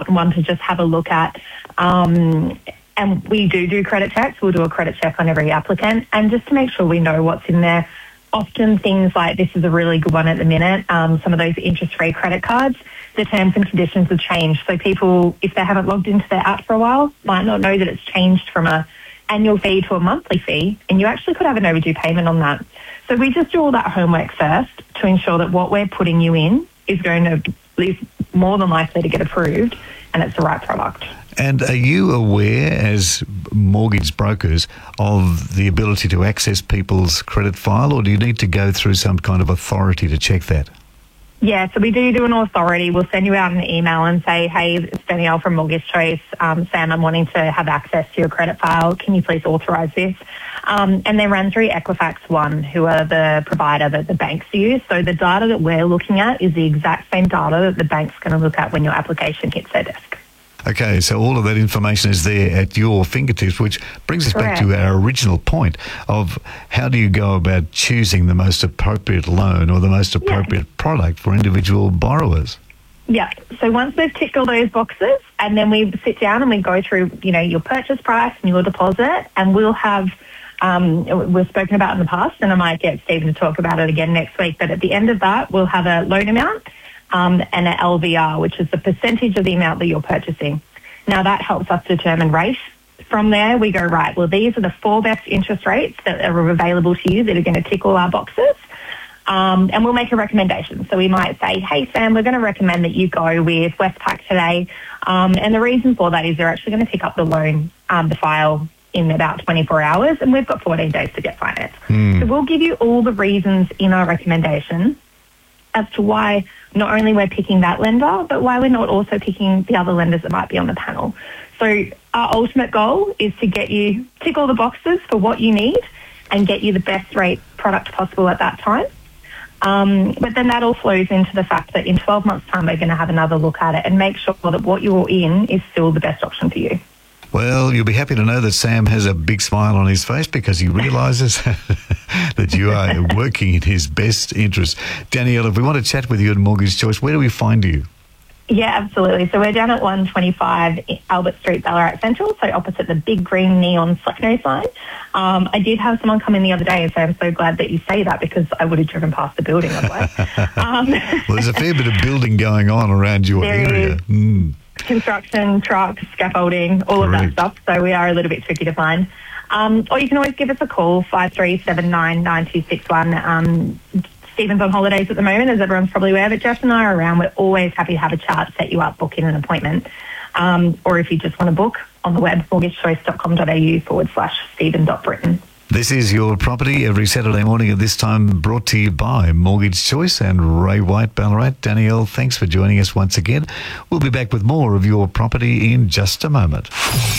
important one to just have a look at. And we do credit checks. We'll do a credit check on every applicant, and just to make sure we know what's in there. Often things like, this is a really good one at the minute, some of those interest-free credit cards, the terms and conditions have changed. So people, if they haven't logged into their app for a while, might not know that it's changed from a annual fee to a monthly fee, and you actually could have an overdue payment on that. So we just do all that homework first to ensure that what we're putting you in is going to be more than likely to get approved, and it's the right product. And are you aware, as mortgage brokers, of the ability to access people's credit file, or do you need to go through some kind of authority to check that? Yeah, so we do an authority. We'll send you out an email and say, hey, it's Danielle from Mortgage Choice. Sam, I'm wanting to have access to your credit file. Can you please authorise this? And they run through Equifax One, who are the provider that the banks use. So the data that we're looking at is the exact same data that the bank's going to look at when your application hits their desk. Okay, so all of that information is there at your fingertips, which brings us back to our original point of how do you go about choosing the most appropriate loan or the most appropriate product for individual borrowers? Yeah, so once we've ticked all those boxes, and then we sit down and we go through, your purchase price and your deposit, and we'll have, we've spoken about in the past, and I might get Stephen to talk about it again next week, but at the end of that, we'll have a loan amount and an LVR, which is the percentage of the amount that you're purchasing. Now, that helps us determine rate. From there, we go, right, well, these are the 4 best interest rates that are available to you that are going to tick all our boxes. And we'll make a recommendation. So we might say, hey, Sam, we're going to recommend that you go with Westpac today. And the reason for that is they're actually going to pick up the loan, the file, in about 24 hours, and we've got 14 days to get finance. So we'll give you all the reasons in our recommendation as to why not only we're picking that lender, but why we're not also picking the other lenders that might be on the panel. So our ultimate goal is to get you, tick all the boxes for what you need and get you the best rate product possible at that time. But then that all flows into the fact that in 12 months' time, we're going to have another look at it and make sure that what you're in is still the best option for you. Well, you'll be happy to know that Sam has a big smile on his face because he realises that you are working in his best interest. Danielle, if we want to chat with you at Mortgage Choice, where do we find you? Yeah, absolutely. So we're down at 125 Albert Street, Ballarat Central, so opposite the big green neon Flecknose sign. I did have someone come in the other day and say, I'm so glad that you say that because I would have driven past the building otherwise. Well, there's a fair bit of building going on around your area. Construction, trucks, scaffolding, all of that stuff. So we are a little bit tricky to find. Or you can always give us a call, 53799261. Stephen's on holidays at the moment, as everyone's probably aware, but Jeff and I are around. We're always happy to have a chat, set you up, book in an appointment. Or if you just want to book on the web, mortgagechoice.com.au/Stephen.Britton. This is Your Property every Saturday morning at this time, brought to you by Mortgage Choice and Ray White, Ballarat. Danielle, thanks for joining us once again. We'll be back with more of Your Property in just a moment.